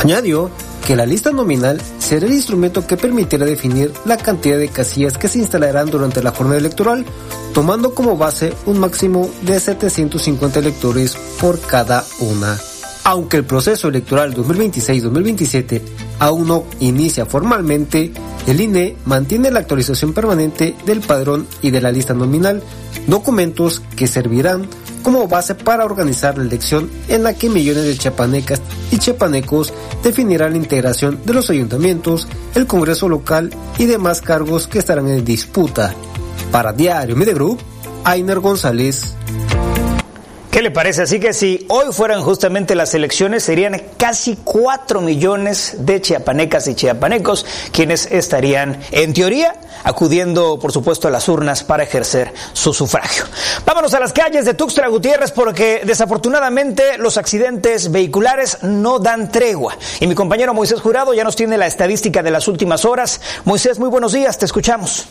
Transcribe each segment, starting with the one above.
Añadió que la lista nominal será el instrumento que permitirá definir la cantidad de casillas que se instalarán durante la jornada electoral, tomando como base un máximo de 750 electores por cada una. Aunque el proceso electoral 2026-2027 aún no inicia formalmente, el INE mantiene la actualización permanente del padrón y de la lista nominal, documentos que servirán como base para organizar la elección en la que millones de chiapanecas y chiapanecos definirán la integración de los ayuntamientos, el Congreso local y demás cargos que estarán en disputa. Para Diario Media Group, Ainer González. ¿Qué le parece? Así que si hoy fueran justamente las elecciones, serían casi 4 millones de chiapanecas y chiapanecos quienes estarían, en teoría, acudiendo, por supuesto, a las urnas para ejercer su sufragio. Vámonos a las calles de Tuxtla Gutiérrez porque, desafortunadamente, los accidentes vehiculares no dan tregua. Y mi compañero Moisés Jurado ya nos tiene la estadística de las últimas horas. Moisés, muy buenos días, te escuchamos.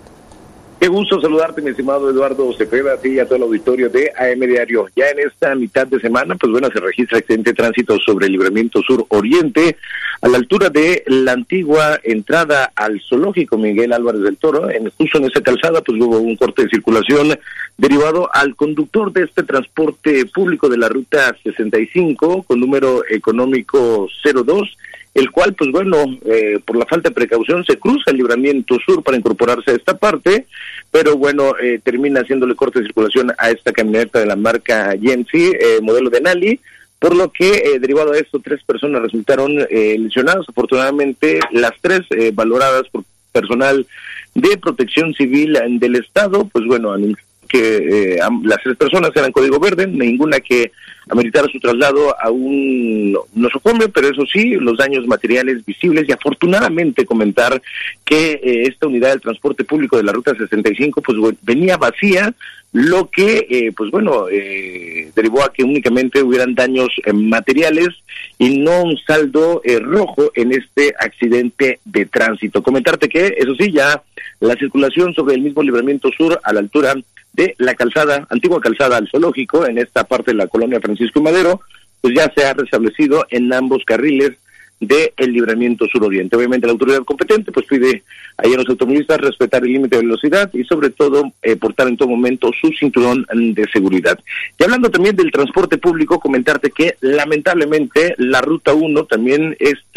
Qué gusto saludarte, mi estimado Eduardo Cepeda, a ti y a todo el auditorio de AM Diario. Ya en esta mitad de semana, pues bueno, se registra accidente de tránsito sobre el Libramiento Sur Oriente, a la altura de la antigua entrada al zoológico Miguel Álvarez del Toro. Justo en esa calzada, pues hubo un corte de circulación derivado al conductor de este transporte público de la ruta 65, con número económico 02, el cual, pues bueno, por la falta de precaución se cruza el Libramiento Sur para incorporarse a esta parte, pero bueno, termina haciéndole corte de circulación a esta camioneta de la marca GMC, modelo Denali, por lo que, derivado a esto, 3 personas resultaron lesionadas. Afortunadamente, las 3 valoradas por personal de Protección Civil del Estado, pues bueno, que las 3 personas eran código verde, ninguna que ameritara su traslado a un nosocomio, pero eso sí, los daños materiales visibles, y afortunadamente comentar que esta unidad del transporte público de la Ruta 65 pues venía vacía, lo que pues bueno, derivó a que únicamente hubieran daños materiales y no un saldo rojo en este accidente de tránsito. Comentarte que, eso sí, ya la circulación sobre el mismo Libramiento Sur a la altura de la calzada, antigua calzada al zoológico, en esta parte de la colonia Francisco y Madero, pues ya se ha restablecido en ambos carriles del Libramiento Sur Oriente. Obviamente la autoridad competente pues pide a los automovilistas respetar el límite de velocidad y sobre todo portar en todo momento su cinturón de seguridad. Y hablando también del transporte público, comentarte que lamentablemente la Ruta 1, también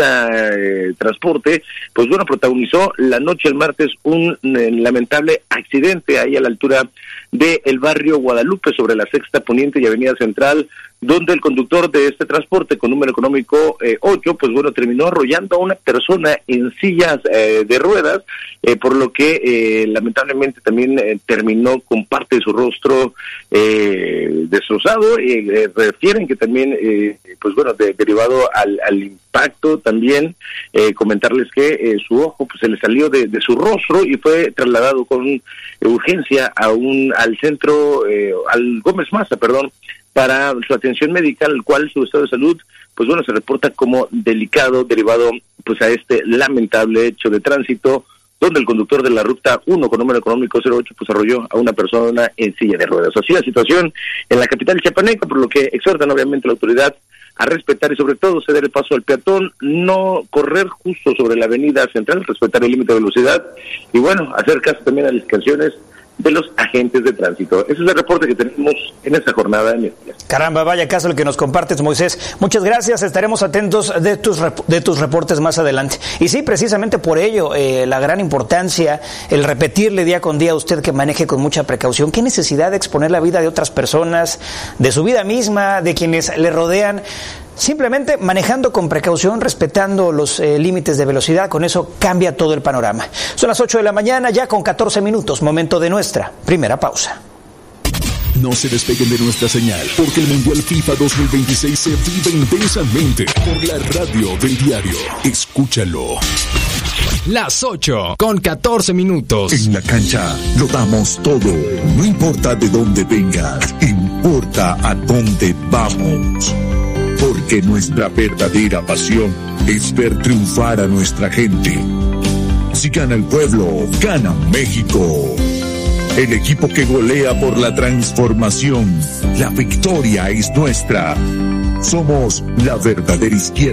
transporte, pues bueno, protagonizó la noche del martes un lamentable accidente ahí a la altura del barrio Guadalupe, sobre la Sexta Poniente y Avenida Central, donde el conductor de este transporte con número económico 8, pues bueno, terminó arrollando a una persona en sillas de ruedas, por lo que lamentablemente también terminó con parte de su rostro destrozado. Refieren que también, pues bueno, derivado al impacto también, comentarles que su ojo pues se le salió de su rostro y fue trasladado con urgencia al centro, al Gómez Maza, para su atención médica, el cual su estado de salud, pues bueno, se reporta como delicado, derivado pues a este lamentable hecho de tránsito, donde el conductor de la Ruta 1 con número económico 08 pues arrolló a una persona en silla de ruedas. Así la situación en la capital chiapaneca, por lo que exhortan obviamente a la autoridad a respetar y sobre todo ceder el paso al peatón, no correr justo sobre la avenida central, respetar el límite de velocidad y bueno, hacer caso también a las indicaciones de los agentes de tránsito. Ese es el reporte que tenemos en esta jornada. Caramba, vaya caso el que nos compartes, Moisés. Muchas gracias, estaremos atentos de tus reportes más adelante. Y sí, precisamente por ello, la gran importancia, el repetirle día con día a usted que maneje con mucha precaución. ¿Qué necesidad de exponer la vida de otras personas, de su vida misma, de quienes le rodean? Simplemente manejando con precaución, respetando los límites de velocidad, con eso cambia todo el panorama. Son las 8 de la mañana, ya con 14 minutos, momento de nuestra primera pausa. No se despeguen de nuestra señal, porque el Mundial FIFA 2026 se vive intensamente por la radio del diario. Escúchalo. Las 8 con 14 minutos. En la cancha lo damos todo. No importa de dónde vengas, importa a dónde vamos. Porque nuestra verdadera pasión es ver triunfar a nuestra gente. Si gana el pueblo, gana México. El equipo que golea por la transformación. La victoria es nuestra. Somos la verdadera izquierda.